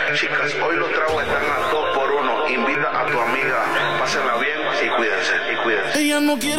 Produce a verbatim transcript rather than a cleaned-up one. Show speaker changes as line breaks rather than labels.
Chicas, hoy los tragos están a dos por uno. Invita a tu amiga, pásenla bien y cuídense, y cuídense.
Ella no quiere